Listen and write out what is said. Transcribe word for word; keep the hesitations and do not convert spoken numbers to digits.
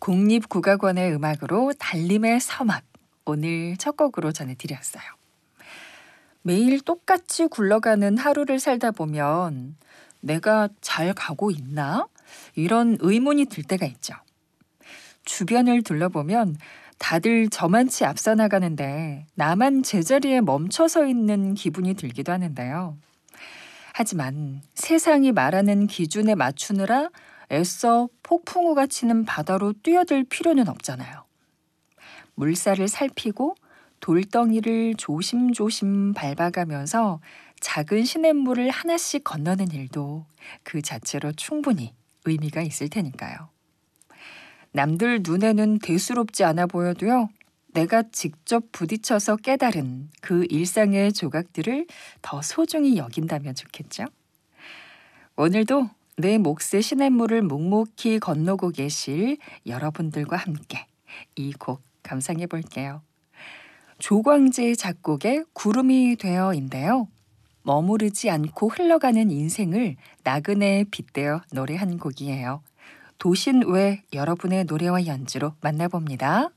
국립국악원의 음악으로 달림의 서막, 오늘 첫 곡으로 전해드렸어요. 매일 똑같이 굴러가는 하루를 살다 보면 내가 잘 가고 있나? 이런 의문이 들 때가 있죠. 주변을 둘러보면 다들 저만치 앞서 나가는데 나만 제자리에 멈춰서 있는 기분이 들기도 하는데요. 하지만 세상이 말하는 기준에 맞추느라 애써 폭풍우가 치는 바다로 뛰어들 필요는 없잖아요. 물살을 살피고 돌덩이를 조심조심 밟아가면서 작은 시냇물을 하나씩 건너는 일도 그 자체로 충분히 의미가 있을 테니까요. 남들 눈에는 대수롭지 않아 보여도요, 내가 직접 부딪혀서 깨달은 그 일상의 조각들을 더 소중히 여긴다면 좋겠죠? 오늘도 내 몫의 시냇물을 묵묵히 건너고 계실 여러분들과 함께 이 곡 감상해 볼게요. 조광재의 작곡에 구름이 되어인데요. 머무르지 않고 흘러가는 인생을 나그네에 빗대어 노래한 곡이에요. 도신 외 여러분의 노래와 연주로 만나봅니다.